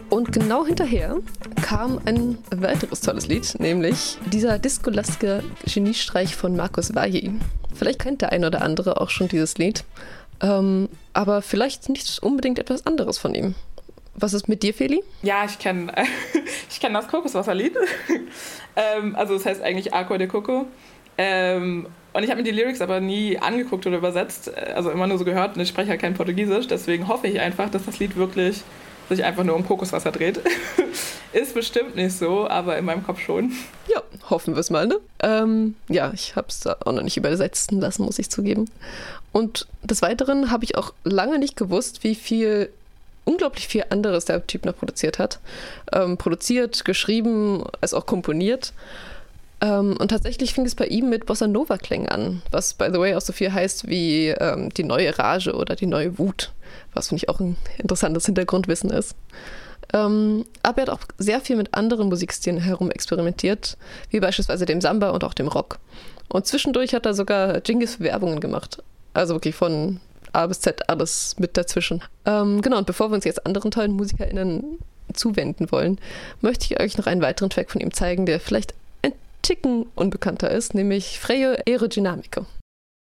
Und genau hinterher kam ein weiteres tolles Lied, nämlich dieser discolastige Geniestreich von Marcus Valle. Vielleicht kennt der eine oder andere auch schon dieses Lied, aber vielleicht nicht unbedingt etwas anderes von ihm. Was ist mit dir, Feli? Ja, ich kenn das Kokoswasserlied. Also es heißt eigentlich Agua de Coco. Und ich habe mir die Lyrics aber nie angeguckt oder übersetzt, also immer nur so gehört und ich spreche halt kein Portugiesisch, deswegen hoffe ich einfach, dass das Lied wirklich sich einfach nur um Kokoswasser dreht. Ist bestimmt nicht so, aber in meinem Kopf schon. Ja, hoffen wir es mal, ne? Ja, ich habe es auch noch nicht übersetzen lassen, muss ich zugeben. Und des Weiteren habe ich auch lange nicht gewusst, unglaublich viel anderes der Typ noch produziert hat. Produziert, geschrieben, als auch komponiert. Und tatsächlich fing es bei ihm mit Bossa Nova-Klängen an, was, by the way, auch so viel heißt wie die neue Rage oder die neue Wut, was, finde ich, auch ein interessantes Hintergrundwissen ist. Aber er hat auch sehr viel mit anderen Musikstilen herum experimentiert, wie beispielsweise dem Samba und auch dem Rock. Und zwischendurch hat er sogar Jingles für Werbungen gemacht. Also wirklich von A bis Z alles mit dazwischen. Genau, und bevor wir uns jetzt anderen tollen MusikerInnen zuwenden wollen, möchte ich euch noch einen weiteren Track von ihm zeigen, der vielleicht ein Ticken unbekannter ist, nämlich Freio Aerodinamico.